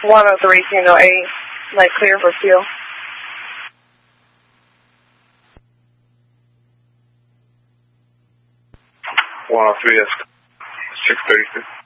103 Tango 8, light clear for fuel. 103, that's 636.